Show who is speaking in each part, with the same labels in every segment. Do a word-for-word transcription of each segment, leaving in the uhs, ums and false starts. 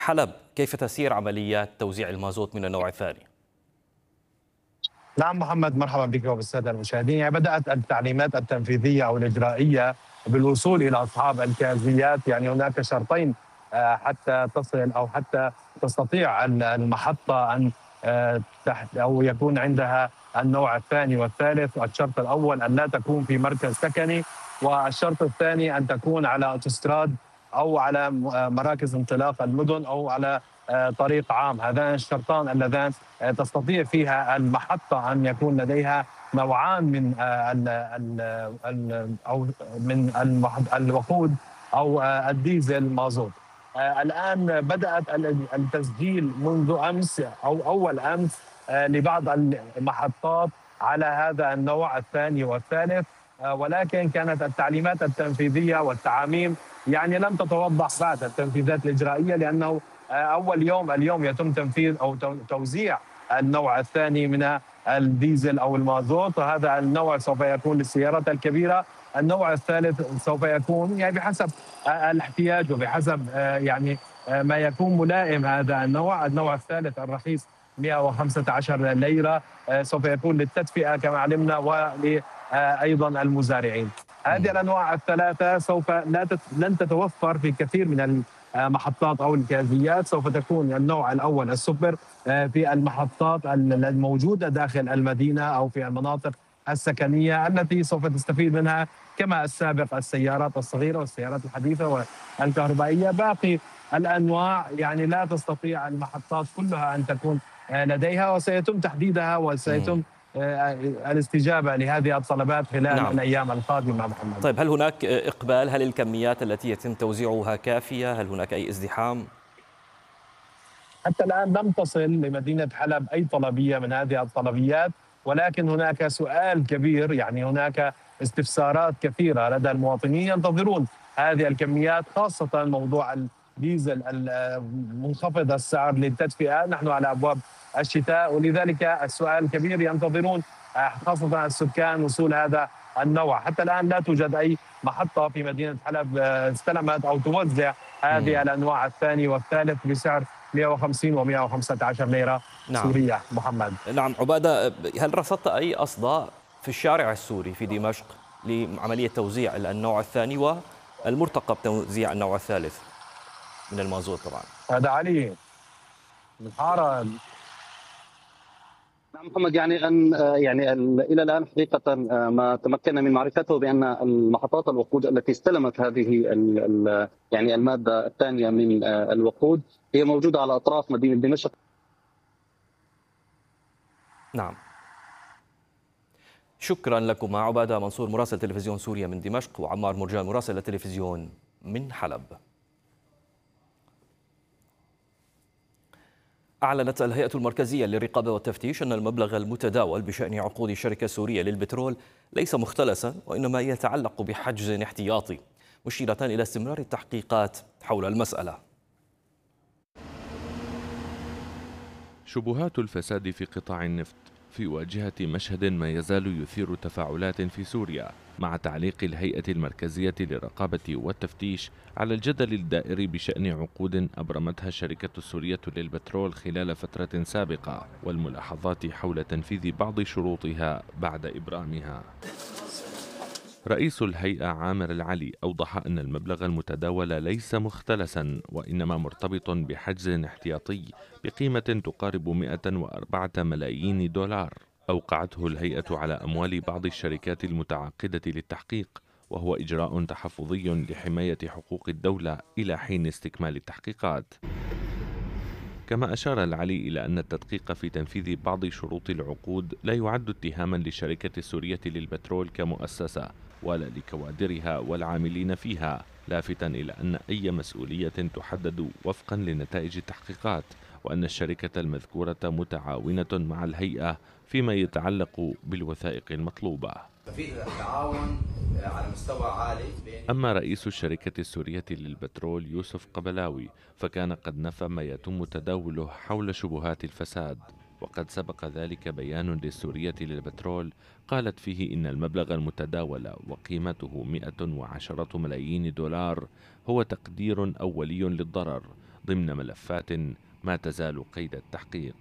Speaker 1: حلب، كيف تسير عمليات توزيع المازوت من النوع الثاني؟
Speaker 2: نعم محمد، مرحبا بك وبالساده المشاهدين. يعني بدات التعليمات التنفيذيه او الاجرائيه بالوصول الى اصحاب الكازيات. يعني هناك شرطين آه، حتى تصل او حتى تستطيع المحطه ان آه، تحت او يكون عندها النوع الثاني والثالث. الشرط الاول ان لا تكون في مركز سكني، والشرط الثاني ان تكون على اوتوستراد او على مراكز انطلاق المدن او على آه، طريق عام. هذان الشرطان اللذان آه، تستطيع فيها المحطة أن يكون لديها نوعان من آه، ال ال ال أو من المح- الوقود أو آه، الديزل مازوت. آه، الآن بدأت ال- التسجيل منذ أمس أو أول أمس آه، لبعض المحطات على هذا النوع الثاني والثالث. آه، ولكن كانت التعليمات التنفيذية والتعاميم يعني لم تتوضح بعد التنفيذات الإجرائية، لأنه آه، أول يوم اليوم يتم تنفيذ أو تو- توزيع النوع الثاني من الديزل او المازوت، وهذا النوع سوف يكون للسيارات الكبيره. النوع الثالث سوف يكون يعني بحسب الاحتياج وبحسب يعني ما يكون ملائم. هذا النوع النوع الثالث الرخيص مئة وخمسة عشر ليره سوف يكون للتدفئه كما علمنا وايضا المزارعين. هذه الانواع الثلاثه سوف لا تت... لن تتوفر في كثير من المحطات او الكازيات. سوف تكون النوع الاول السوبر في المحطات الموجوده داخل المدينه او في المناطق السكنيه التي سوف تستفيد منها كما السابق السيارات الصغيره والسيارات الحديثه والكهربائيه. باقي الانواع يعني لا تستطيع المحطات كلها ان تكون لديها، وسيتم تحديدها وسيتم الاستجابه لهذه الطلبات خلال
Speaker 1: نعم.
Speaker 2: الايام القادمه. محمد،
Speaker 1: طيب، هل هناك إقبال؟ هل الكميات التي يتم توزيعها كافية؟ هل هناك أي ازدحام؟
Speaker 2: حتى الآن لم تصل لمدينة حلب أي طلبية من هذه الطلبيات، ولكن هناك سؤال كبير. يعني هناك استفسارات كثيرة لدى المواطنين ينتظرون هذه الكميات، خاصة موضوع الديزل منخفض السعر للتدفئة. نحن على أبواب الشتاء، ولذلك السؤال الكبير ينتظرون خاصة السكان وصول هذا النوع. حتى الآن لا توجد أي محطة في مدينة حلب استلمت أو توزع هذه الأنواع الثاني والثالث بسعر مئة وخمسين و مئة وخمسة عشر ليرة
Speaker 1: نعم.
Speaker 2: سورية. محمد،
Speaker 1: نعم عبادة، هل رصدت أي أصداء في الشارع السوري في دمشق لعملية توزيع النوع الثاني والمرتقب توزيع النوع الثالث من المازوت طبعا؟
Speaker 2: هذا علي من حارة.
Speaker 3: نعم محمد، يعني ان يعني الى الان حقيقه ما تمكنا من معرفته بان المحطات الوقود التي استلمت هذه ال ال يعني الماده الثانيه من الوقود هي موجوده على اطراف مدينه دمشق.
Speaker 1: نعم، شكرا لكما عبادة منصور مراسل تلفزيون سوريا من دمشق، وعمار مرجان مراسل التلفزيون من حلب. أعلنت الهيئة المركزية للرقابة والتفتيش أن المبلغ المتداول بشأن عقود الشركة السورية للبترول ليس مختلسا، وإنما يتعلق بحجز احتياطي، مشيرة إلى استمرار التحقيقات حول المسألة.
Speaker 4: شبهات الفساد في قطاع النفط في واجهة مشهد ما يزال يثير تفاعلات في سوريا، مع تعليق الهيئة المركزية للرقابة والتفتيش على الجدل الدائر بشأن عقود أبرمتها الشركة السورية للبترول خلال فترة سابقة، والملاحظات حول تنفيذ بعض شروطها بعد إبرامها. رئيس الهيئة عامر العلي أوضح أن المبلغ المتداول ليس مختلسا، وإنما مرتبط بحجز احتياطي بقيمة تقارب مئة وأربعة ملايين دولار أوقعته الهيئة على أموال بعض الشركات المتعاقدة للتحقيق، وهو إجراء تحفظي لحماية حقوق الدولة إلى حين استكمال التحقيقات. كما أشار العلي إلى أن التدقيق في تنفيذ بعض شروط العقود لا يعد اتهاما للشركة السورية للبترول كمؤسسة ولا لكوادرها والعاملين فيها، لافتا إلى أن أي مسؤولية تحدد وفقا لنتائج التحقيقات، وأن الشركة المذكورة متعاونة مع الهيئة فيما يتعلق بالوثائق المطلوبة.
Speaker 5: في تعاون على مستوى عالي.
Speaker 4: أما رئيس الشركة السورية للبترول يوسف قبلاوي فكان قد نفى ما يتم تداوله حول شبهات الفساد، وقد سبق ذلك بيان للسورية للبترول قالت فيه إن المبلغ المتداول وقيمته مئة وعشرة ملايين دولار هو تقدير أولي للضرر، ضمن ملفات ما تزال قيد التحقيق.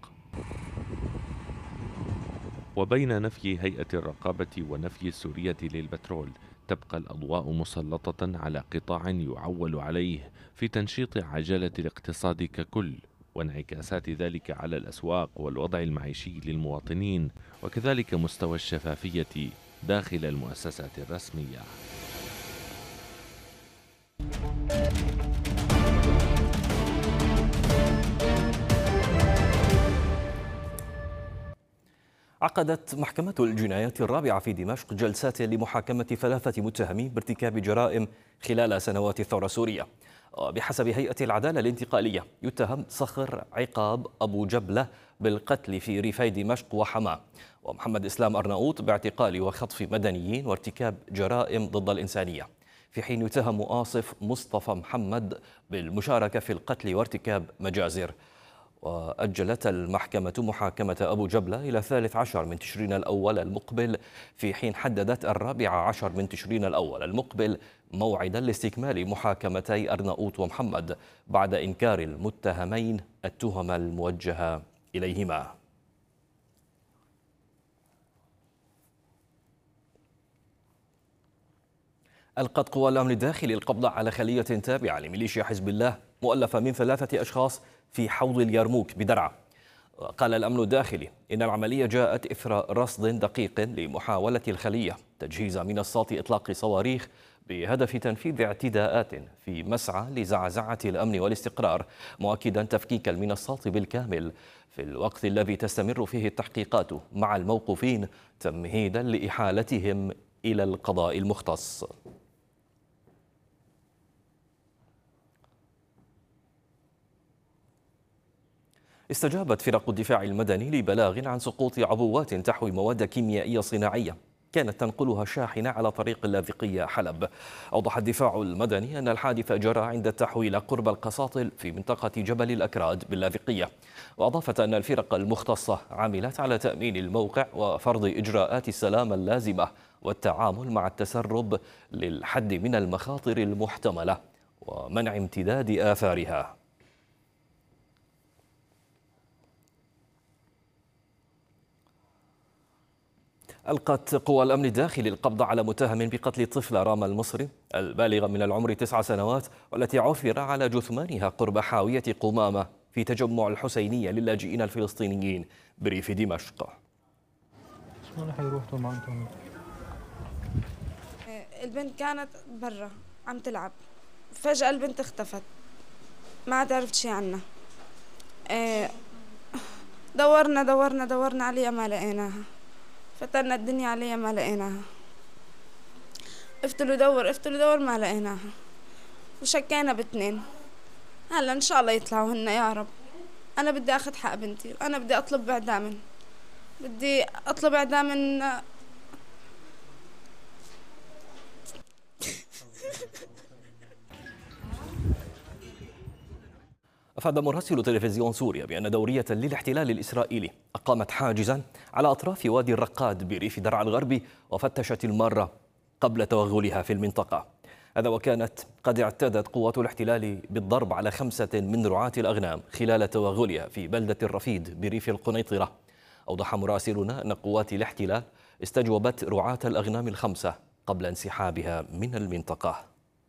Speaker 4: وبين نفي هيئة الرقابة ونفي السورية للبترول، تبقى الأضواء مسلطة على قطاع يعول عليه في تنشيط عجلة الاقتصاد ككل، وانعكاسات ذلك على الأسواق والوضع المعيشي للمواطنين، وكذلك مستوى الشفافية داخل المؤسسات الرسمية.
Speaker 1: عقدت محكمة الجنايات الرابعة في دمشق جلسات لمحاكمة ثلاثة متهمين بارتكاب جرائم خلال سنوات الثورة السورية. بحسب هيئة العدالة الانتقالية، يتهم صخر عقاب أبو جبلة بالقتل في ريفي دمشق وحماة، ومحمد إسلام أرناؤوط باعتقال وخطف مدنيين وارتكاب جرائم ضد الإنسانية، في حين يتهم آصف مصطفى محمد بالمشاركة في القتل وارتكاب مجازر. وأجلت المحكمة محاكمة أبو جبلة إلى الثالث عشر من تشرين الأول المقبل، في حين حددت الرابع عشر من تشرين الأول المقبل موعدا لاستكمال محاكمتي أرناؤوط ومحمد بعد إنكار المتهمين التهم الموجهة إليهما. ألقت قوى الأمن الداخلي القبض على خلية تابعة لميليشيا حزب الله مؤلفة من ثلاثة أشخاص في حوض اليرموك بدرعا. قال الأمن الداخلي إن العملية جاءت إثر رصد دقيق لمحاولة الخلية تجهيز منصات إطلاق صواريخ بهدف تنفيذ اعتداءات في مسعى لزعزعة الأمن والاستقرار، مؤكدا تفكيك المنصات بالكامل في الوقت الذي تستمر فيه التحقيقات مع الموقوفين تمهيدا لإحالتهم إلى القضاء المختص. استجابت فرق الدفاع المدني لبلاغ عن سقوط عبوات تحوي مواد كيميائية صناعية كانت تنقلها شاحنة على طريق اللاذقية حلب. أوضح الدفاع المدني أن الحادث جرى عند التحويل قرب القساطل في منطقة جبل الأكراد باللاذقية، وأضافت أن الفرق المختصة عملت على تأمين الموقع وفرض إجراءات السلامة اللازمة والتعامل مع التسرب للحد من المخاطر المحتملة ومنع امتداد آثارها. ألقت قوى الأمن الداخلي القبض على متهم بقتل طفلة راما المصري البالغة من العمر تسع سنوات، والتي عثر على جثمانها قرب حاوية قمامة في تجمع الحسينية للاجئين الفلسطينيين بريف دمشق.
Speaker 6: البنت كانت برا عم تلعب، فجأة البنت اختفت، ما عاد عرفت شي عنها. دورنا دورنا دورنا عليها ما لقيناها، فتنا الدنيا عليها ما لقيناها، افتلوا دور افتلوا دور ما لقيناها، وشكينا باثنين. هلا ان شاء الله يطلعوا هن يا رب. انا بدي اخذ حق بنتي، وانا بدي اطلب اعدام، بدي اطلب اعدام من
Speaker 1: أفاد مراسل تلفزيون سوريا بأن دورية للاحتلال الإسرائيلي أقامت حاجزا على أطراف وادي الرقاد بريف درعا الغربي، وفتشت المارة قبل توغلها في المنطقة. هذا وكانت قد اعتادت قوات الاحتلال بالضرب على خمسة من رعاة الأغنام خلال توغلها في بلدة الرفيد بريف القنيطرة. أوضح مراسلنا أن قوات الاحتلال استجوبت رعاة الأغنام الخمسة قبل انسحابها من المنطقة.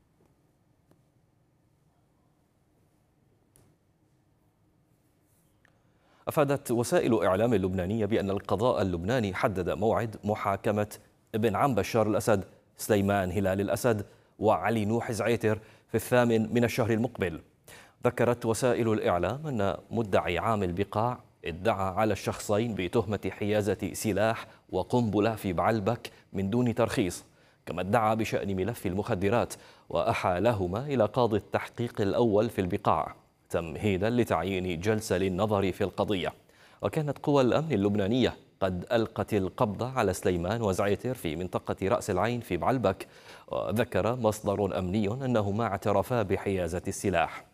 Speaker 1: أفادت وسائل إعلام لبنانية بأن القضاء اللبناني حدد موعد محاكمة ابن عم بشار الأسد سليمان هلال الأسد وعلي نوح زعيتر في الثامن من الشهر المقبل. ذكرت وسائل الإعلام أن مدعي عام البقاع ادعى على الشخصين بتهمة حيازة سلاح وقنبلة في بعلبك من دون ترخيص، كما ادعى بشأن ملف المخدرات، وأحالهما إلى قاضي التحقيق الأول في البقاع تمهيدا لتعيين جلسة للنظر في القضية. وكانت قوى الأمن اللبنانية قد ألقت القبض على سليمان وزعيتر في منطقة رأس العين في بعلبك، وذكر مصدر أمني أنهما اعترفا بحيازة السلاح.